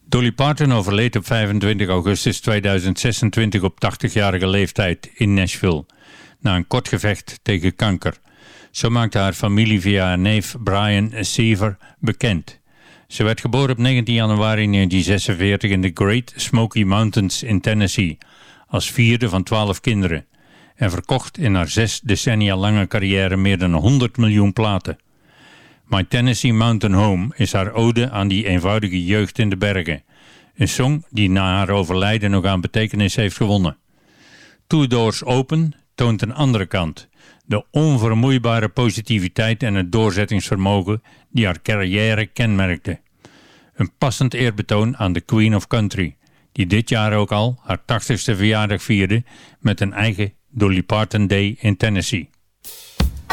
Dolly Parton overleed op 25 augustus 2026 op 80-jarige leeftijd in Nashville, na een kort gevecht tegen kanker. Zo maakte haar familie via haar neef Brian Seaver bekend. Ze werd geboren op 19 januari 1946 in de Great Smoky Mountains in Tennessee, als vierde van 12 kinderen, en verkocht in haar 6 decennia lange carrière meer dan 100 miljoen platen. My Tennessee Mountain Home is haar ode aan die eenvoudige jeugd in de bergen. Een song die na haar overlijden nog aan betekenis heeft gewonnen. Two Doors Open toont een andere kant. De onvermoeibare positiviteit en het doorzettingsvermogen die haar carrière kenmerkte. Een passend eerbetoon aan de Queen of Country, die dit jaar ook al haar 80ste verjaardag vierde met een eigen Dolly Parton Day in Tennessee.